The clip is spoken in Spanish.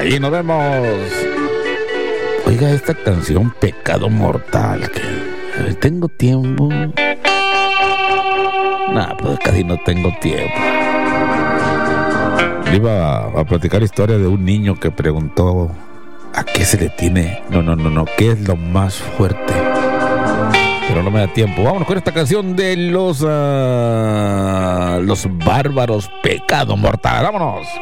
Ahí nos vemos. Oiga, esta canción Pecado Mortal, que tengo tiempo. Nah, pues casi no tengo tiempo. Le iba a platicar la historia de un niño que preguntó a qué se le tiene. No, ¿qué es lo más fuerte? Pero no me da tiempo. Vámonos con esta canción de los Bárbaros, Pecado Mortal. Vámonos.